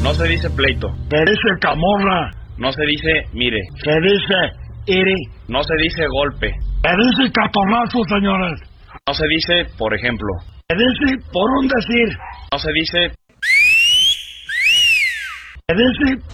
No se dice pleito. Se dice camorra. No se dice mire. Se dice iri. No se dice golpe. Se dice catorrazo, señores. No se dice, por ejemplo. Se dice por un decir. No se dice. Se dice